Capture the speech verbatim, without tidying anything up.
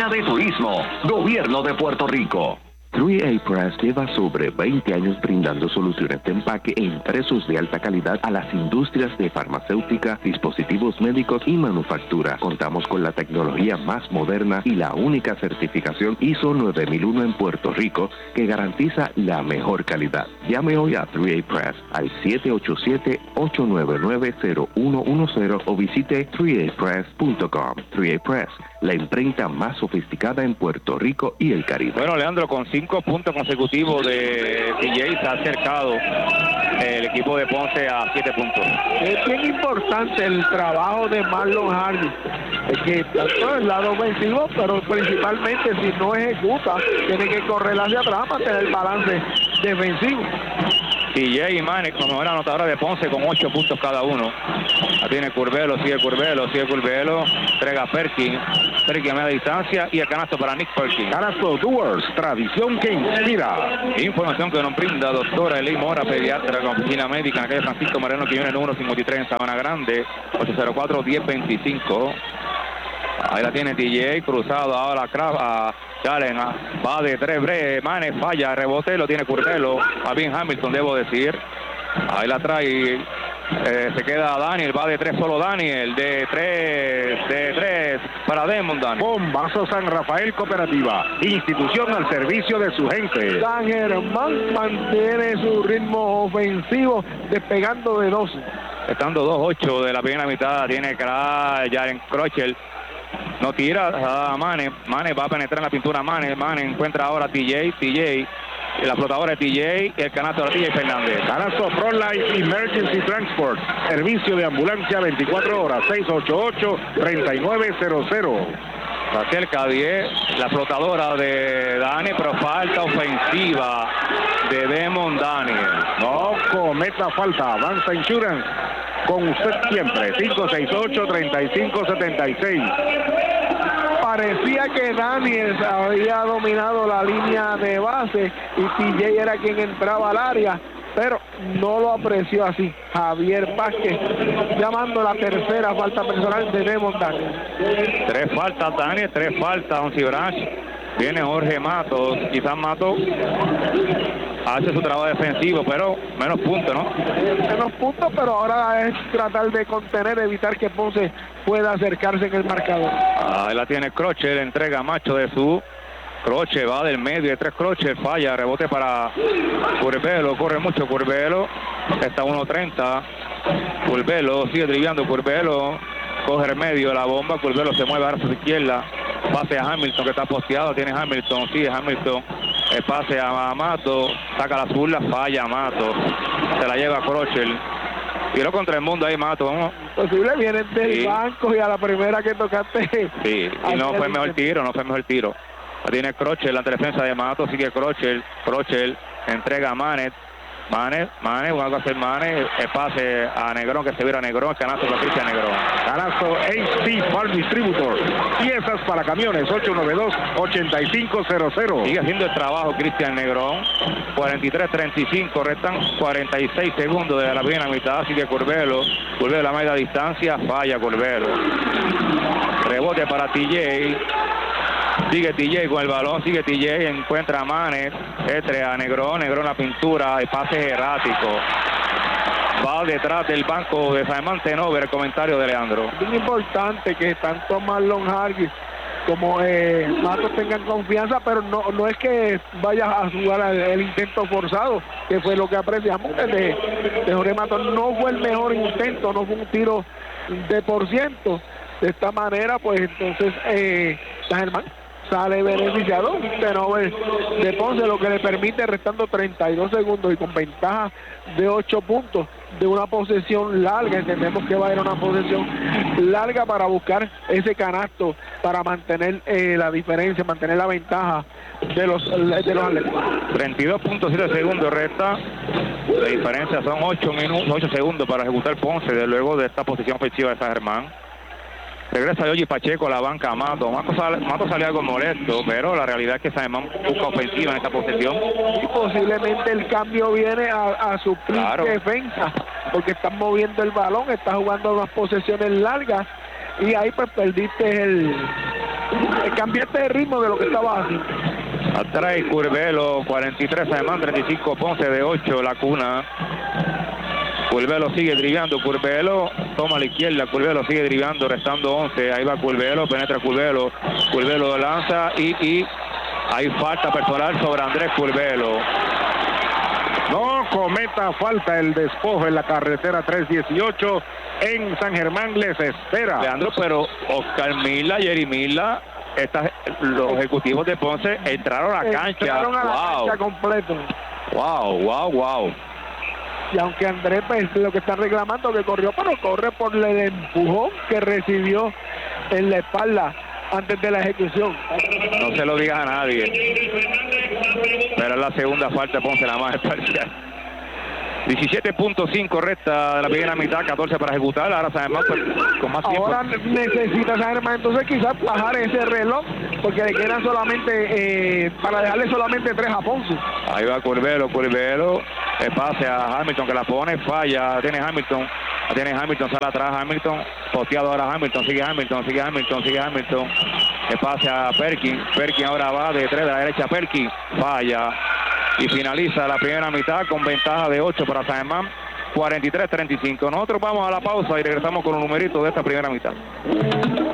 de Turismo, Gobierno de Puerto Rico. tres A Press lleva sobre veinte años brindando soluciones de empaque e impresos de alta calidad a las industrias de farmacéutica, dispositivos médicos y manufactura. Contamos con la tecnología más moderna y la única certificación I S O nueve mil uno en Puerto Rico que garantiza la mejor calidad. Llame hoy a tres A Press al siete ocho siete, ocho nueve nueve, cero uno uno cero o visite tres a press punto com. tres A Press, la imprenta más sofisticada en Puerto Rico y el Caribe. Bueno, Leandro, con cinco puntos consecutivos de T J se ha acercado el equipo de Ponce a siete puntos. Es bien importante el trabajo de Marlon Hardy, es que tanto el lado ofensivo, pero principalmente si no ejecuta, tiene que correr hacia atrás para tener el balance defensivo. T J y Manek, como mejor anotadora de Ponce, con ocho puntos cada uno. La tiene Curbelo, sigue Curbelo, sigue Curbelo, entrega a Perkins, Perkins a media distancia y el canasto para Nick Perkins. Canasto Doers, tradición que inspira. Información que nos brinda doctora Eli Mora, pediatra con oficina médica en la calle Francisco Moreno Quiñones, número cincuenta y tres en Sabana Grande, ocho cero cuatro, diez veinticinco. Ahí la tiene T J, cruzado ahora a Allen, va de tres, bre, Manek falla, rebote, lo tiene Curbelo, a bien Hamilton, debo decir. Ahí la trae, eh, se queda Daniel, va de tres solo Daniel, de tres, de tres para Demond Daniel. Bombazo San Rafael Cooperativa, institución al servicio de su gente. San Germán mantiene su ritmo ofensivo, despegando de dos. Estando dos ocho de la primera mitad, tiene Jaren Crochet. No tira a Mane, Mane va a penetrar en la pintura, Mane, Mane encuentra ahora a T J, T J, la flotadora de T J, el canasto de T J Fernández. Canasto Frontline Emergency Transport, servicio de ambulancia veinticuatro horas, seis ocho ocho, tres nueve cero cero. Está cerca diez, la flotadora de Dani, pero falta ofensiva de Demond Daniel. No cometa falta, Avanza Insurance. Con usted siempre, cinco seis ocho, tres cinco siete seis. Parecía que Daniel había dominado la línea de base y T J era quien entraba al área, pero no lo apreció así. Javier Vázquez llamando la tercera falta personal de Demond Daniel. Tres faltas Daniel, tres faltas Onsi Branch. Viene Jorge Matos, quizás Matos hace su trabajo defensivo, pero menos puntos, ¿no? Menos puntos, pero ahora es tratar de contener, evitar que Ponce pueda acercarse en el marcador. Ahí la tiene Croce, le entrega a Macho de su. Croce va del medio de tres, Croce falla, rebote para Curbelo, corre mucho Curbelo, está uno treinta, Curbelo sigue driblando, Curbelo coge el medio de la bomba, Curbelo se mueve ahora a su izquierda, pase a Hamilton que está posteado, tiene Hamilton, sigue Hamilton, el pase a Mato, saca la zurda, falla Mato, se la lleva a Crochel, tiró contra el mundo ahí Mato, ¿no? Posible, vienen del sí. banco y a la primera que tocaste. Sí, y no fue el mejor tiro, no fue el mejor tiro. La tiene Crochel, la defensa de Mato, sigue Crochel, Crochel entrega a Manet, Manet, Manet, va a hacer Manet, el pase a Negrón, que se vira a Negrón, el canasto para Cristian Negrón. Canasto H D Farm Distributor, piezas para camiones, ocho nueve dos, ocho cinco cero cero. Sigue haciendo el trabajo Cristian Negrón, cuarenta y tres treinta y cinco, restan cuarenta y seis segundos de la primera mitad, sigue Curbelo, Curbelo a media distancia, falla Curbelo. Rebote para T J. Sigue T J con el balón, sigue T J, encuentra a Manet, entre a Negrón, Negrón la pintura, el pase errático. Va detrás del banco de San Germán Tenover, el comentario de Leandro. Es muy importante que tanto Marlon Hardy como eh, Matos tengan confianza, pero no no es que vaya a jugar el, el intento forzado, que fue lo que apreciamos de, de Jorge Matos. No fue el mejor intento, no fue un tiro de por ciento. De esta manera, pues entonces eh, San Germán sale beneficiado Tenover de Ponce, lo que le permite, restando treinta y dos segundos y con ventaja de ocho puntos, de una posesión larga. Entendemos que va a ir una posesión larga para buscar ese canasto, para mantener eh, la diferencia, mantener la ventaja de los de los atletas. treinta y dos punto siete segundos resta, la diferencia son ocho minutos, ocho segundos para ejecutar Ponce de luego de esta posición ofensiva de San Germán. Regresa Yogi Pacheco a la banca a Mato. Mato sale, Mato sale algo molesto, pero la realidad es que San Germán busca ofensiva en esta posesión. Y posiblemente el cambio viene a, a suplir claro. defensa, porque están moviendo el balón, está jugando unas posesiones largas, y ahí pues perdiste el, cambiaste el ritmo de lo que estabas haciendo. Atrás Curbelo, cuarenta y tres Saemán, treinta y cinco Ponce de ocho, la cuna. Curbelo sigue driblando, Curbelo toma a la izquierda, Curbelo sigue driblando, restando once, ahí va Curbelo, penetra Curbelo, Curbelo lanza y, y hay falta personal sobre Andrés Curbelo. No cometa falta, el despojo en la carretera tres dieciocho en San Germán les espera. Leandro, pero Oscar Mila, Jerry Mila, estas, los ejecutivos de Ponce entraron a la cancha. Entraron a la wow. cancha completo. Wow, wow, wow. Y aunque Andrés, pues, lo que está reclamando que corrió, pero corre por el empujón que recibió en la espalda antes de la ejecución. No se lo digas a nadie. Pero es la segunda falta de Ponce, la más especial. diecisiete punto cinco resta de la primera mitad, catorce para ejecutar. Ahora Saemán con más tiempo. Ahora necesita Saemán entonces quizás bajar ese reloj, porque le quedan solamente, eh, para dejarle solamente tres a Ponce. Ahí va Curbelo, Curbelo, el pase a Hamilton que la pone, falla, tiene Hamilton, tiene Hamilton, sale atrás Hamilton, posteado ahora Hamilton, sigue Hamilton, sigue Hamilton, sigue Hamilton, el pase a Perkin, Perkin ahora va de tres de la derecha, Perkin, falla, y finaliza la primera mitad con ventaja de ocho para Saemán, cuarenta y tres a treinta y cinco. Nosotros vamos a la pausa y regresamos con un numerito de esta primera mitad.